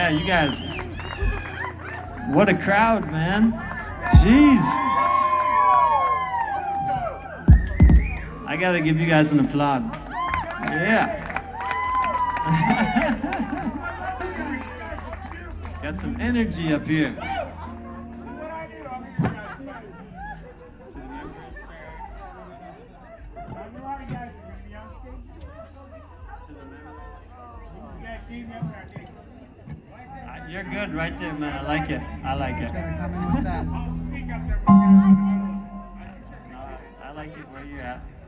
Yeah, you guys. What a crowd, man. Jeez. I gotta give you guys an applaud. Yeah. Got some energy up here. You're good right there, man. I like it. I like it. I like it where you're at.